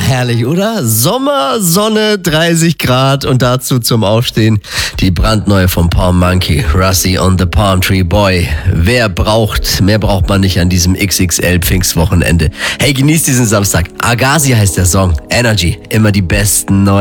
herrlich, oder? Sommer, Sonne, 30 Grad und dazu zum Aufstehen die brandneue von Palm Monkey, Rusty on the Palm Tree Boy. Mehr braucht man nicht an diesem XXL Pfingstwochenende. Hey, genießt diesen Samstag. Agassi heißt der Song. Energy, immer die besten neuen.